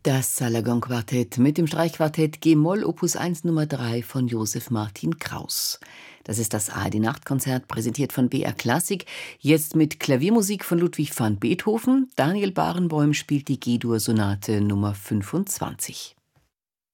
Das Salagon-Quartett mit dem Streichquartett G-Moll Opus 1 Nummer 3 von Joseph Martin Kraus. Das ist das ARD-Nachtkonzert, präsentiert von BR Klassik. Jetzt mit Klaviermusik von Ludwig van Beethoven. Daniel Barenboim spielt die G-Dur-Sonate Nummer 25.